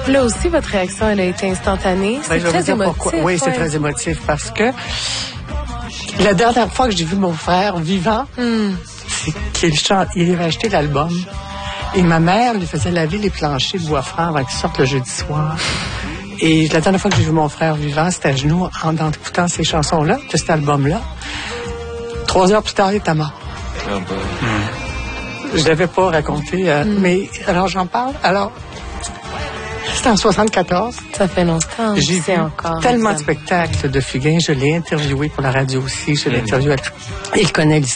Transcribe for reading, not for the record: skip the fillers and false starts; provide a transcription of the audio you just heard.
Là aussi, votre réaction, elle a été instantanée. C'est très émotif. Oui, c'est très émotif parce que la dernière fois que j'ai vu mon frère vivant, c'est qu'il avait acheté l'album. Et ma mère lui faisait laver les planchers de bois franc avant qu'il sorte le jeudi soir. Et la dernière fois que j'ai vu mon frère vivant, c'était à genoux en écoutant ces chansons-là, de cet album-là. 3 heures plus tard, il était mort. Je ne l'avais pas raconté, mais alors j'en parle. Alors, c'était en 74. Ça fait longtemps. J'ai vu tellement de spectacles de Fugain. Je l'ai interviewé pour la radio aussi. Je l'ai interviewé. Il connaît l'histoire.